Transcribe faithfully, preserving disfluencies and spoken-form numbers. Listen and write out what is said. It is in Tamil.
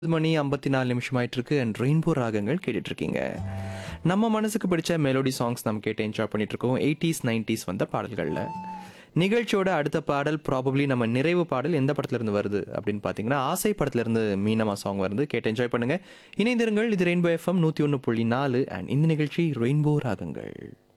மணி ஐம்பத்தி நாலு நிமிஷம் ஆயிட்டிருக்கு அண்ட் ரெயின்போ ராகங்கள் கேட்டுட்டு இருக்கீங்க. நம்ம மனசுக்கு பிடிச்ச மெலோடி சாங்ஸ் நம்ம கேட்டு என்ஜாய் பண்ணிட்டு இருக்கோம். எயிட்டிஸ் நைன்டிஸ் வந்த பாடல்களில் நிகழ்ச்சியோட அடுத்த பாடல் ப்ராபப்ளி நம்ம நிறைவு பாடல் எந்த படத்துல இருந்து வருது அப்படின்னு பார்த்தீங்கன்னா ஆசை படத்துல இருந்து மீனமா சாங் வருது. கேட்டு என்ஜாய் பண்ணுங்க. இணைந்திருங்கள். இது ரெயின்போ எஃப்எம் நூற்றி ஒன்று புள்ளி நாலு அண்ட் இந்த நிகழ்ச்சி ரெயின்போ ராகங்கள்.